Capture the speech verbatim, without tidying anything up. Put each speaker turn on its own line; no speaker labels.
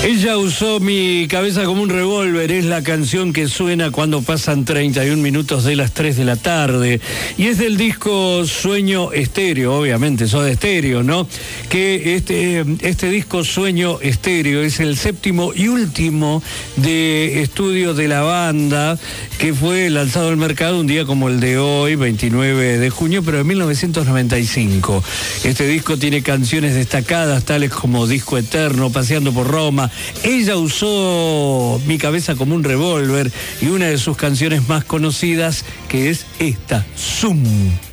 Ella usó mi cabeza como un revólver, es la canción que suena cuando pasan treinta y un minutos de las tres de la tarde. Y es del disco Sueño Estéreo, obviamente, Soda Estéreo, ¿no? Que este, este disco Sueño Estéreo es el séptimo y último de estudio de la banda, que fue lanzado al mercado un día como el de hoy, veintinueve de junio, pero de mil novecientos noventa y cinco. Este disco tiene canciones destacadas, tales como Disco Eterno, Paseando por Roma. Ella usó mi cabeza como un revólver y una de sus canciones más conocidas, que es esta, Zoom.